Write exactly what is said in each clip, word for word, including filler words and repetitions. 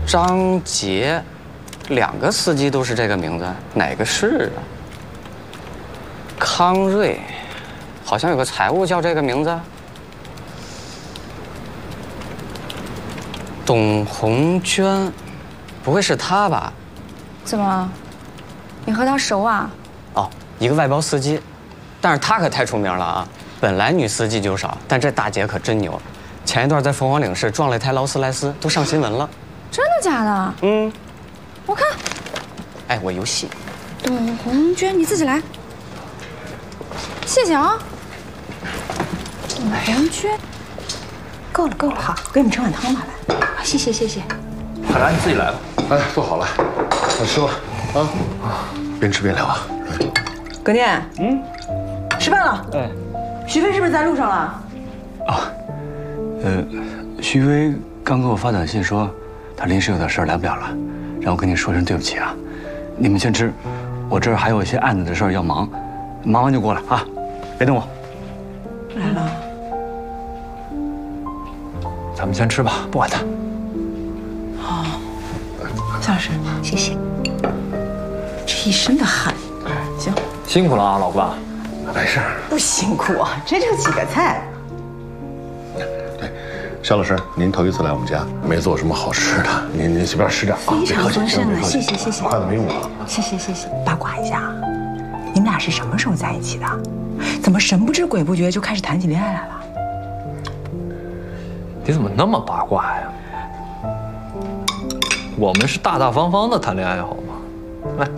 张杰，两个司机都是这个名字，哪个是啊？康瑞，好像有个财务叫这个名字。董红娟，不会是他吧？ 怎么，你和他熟啊？ 哦，一个外包司机，但是他可太出名了啊！本来女司机就少，但这大姐可真牛。前一段在凤凰岭市撞了一台劳斯莱斯，都上新闻了。 真的假的？ 嗯， 我看。 哎，我游戏。 董红娟，你自己来。谢谢啊。董红娟，够了够了，好，给你们盛碗汤吧，来。谢谢谢谢。 海兰，你自己来吧。 哎，做好了，快吃吧。啊啊，边吃边聊啊。 葛念，嗯，吃饭了。 哎， 徐飞是不是在路上了？ 啊，呃，徐飞刚给我发短信说，他临时有点事儿来不了了，让我跟你说声对不起啊。你们先吃，我这儿还有一些案子的事儿要忙，忙完就过来啊，别等我。 来了。 咱们先吃吧，不管他。 好，夏老师，谢谢。这一身的汗，行， 辛苦了啊，老爸。 没事， 不辛苦啊，这就几个菜。 对，肖老师，您头一次来我们家，没做什么好吃的，您您随便吃点啊， 非常丰盛了， 谢谢谢谢。 筷子没用啊。 谢谢谢谢。八卦一下，你们俩是什么时候在一起的？怎么神不知鬼不觉就开始谈起恋爱来了？ 你怎么那么八卦呀？我们是大大方方的谈恋爱，好吗？来，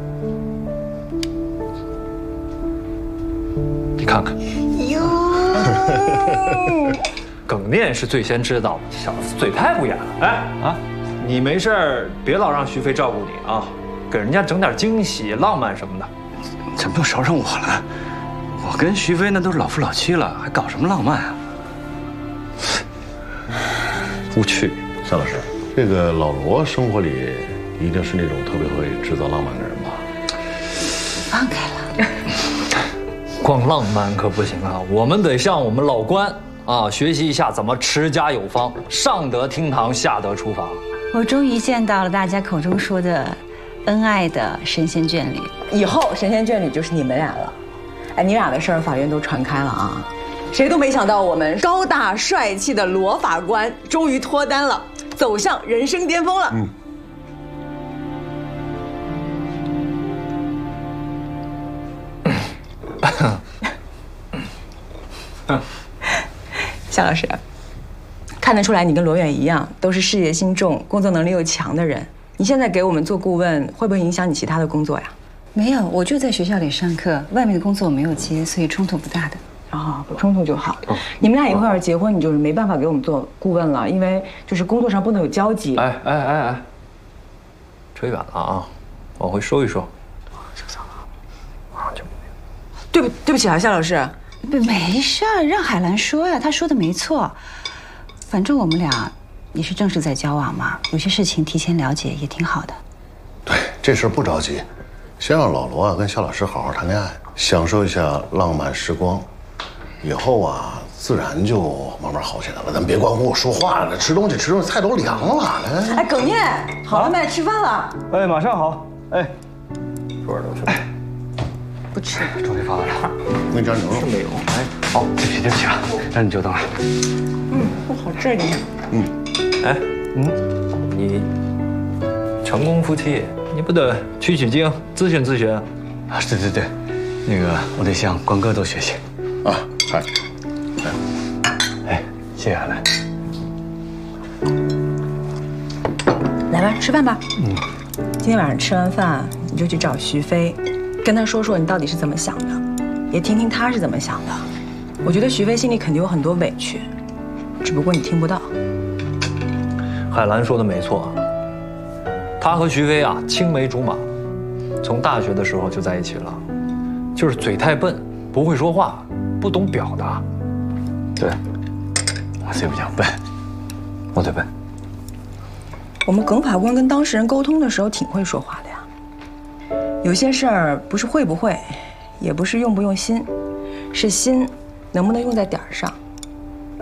你看看。哟，耿念是最先知道的，小子嘴太不严了。哎啊，你没事儿别老让徐飞照顾你啊，给人家整点惊喜、浪漫什么的。 怎么又捎上我了？我跟徐飞那都是老夫老妻了，还搞什么浪漫啊？ 无趣。 肖老师，这个老罗生活里一定是那种特别会制造浪漫的人吧？ 放开了， 光浪漫可不行啊，我们得向我们老关啊学习一下怎么持家有方，上得厅堂，下得厨房。 我终于见到了大家口中说的恩爱的神仙眷侣。 以后神仙眷侣就是你们俩了。哎，你俩的事儿法院都传开了啊。谁都没想到，我们高大帅气的罗法官终于脱单了，走向人生巅峰了。嗯。夏老师，看得出来你跟罗远一样，都是事业心重、工作能力又强的人。你现在给我们做顾问，会不会影响你其他的工作呀？ 没有，我就在学校里上课，外面的工作我没有接，所以冲突不大的。 啊，不冲突就好。你们俩以后要是结婚，你就是没办法给我们做顾问了，因为就是工作上不能有交集。 哎哎哎哎，扯远了啊，往回收一收。 收走了。啊，就对不对不起啊，夏老师。 不，没事儿，让海兰说呀，她说的没错。反正我们俩也是正式在交往嘛，有些事情提前了解也挺好的。 对，这事儿不着急，先让老罗啊跟肖老师好好谈恋爱，享受一下浪漫时光。以后啊，自然就慢慢好起来了。咱别光跟我说话了，吃东西吃东西，菜都凉了。来， 哎，耿念，好了没？吃饭了。 哎，马上好。哎， 说着都吃。 不吃。 终于发完了。 我给你加牛肉。 是没有。哎，好，对不起对不起啊，让你久等了。 嗯，不好这里。 嗯，哎，嗯，你成功夫妻，你不得取取经，咨询咨询啊？ 对对对，那个我得向关哥多学习。 啊，嗨， 哎，谢谢海兰。 来吧，吃饭吧。嗯，今天晚上吃完饭你就去找徐飞，跟他说说你到底是怎么想的，也听听他是怎么想的。我觉得徐飞心里肯定有很多委屈，只不过你听不到。 海兰说的没错，他和徐飞啊青梅竹马，从大学的时候就在一起了，就是嘴太笨，不会说话，不懂表达。 对，我嘴比较笨，我嘴笨。 我们耿法官跟当事人沟通的时候挺会说话的呀。有些事儿不是会不会，也不是用不用心，是心能不能用在点儿上。